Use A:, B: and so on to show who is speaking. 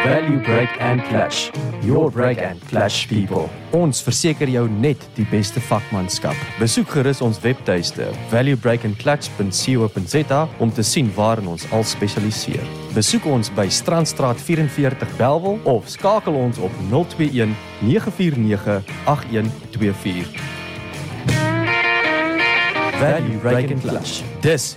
A: Value Break and Clash. Your break and clash people. Ons verseker jou net die beste vakmanskap. Besoek gerus ons webtuiste valuebreakandclatch.co.za om te sien waarin ons al spesialiseer. Besoek ons by Strandstraat 44 Bellville of skakel ons op 021 949 8124. Value Break and Clash. Dis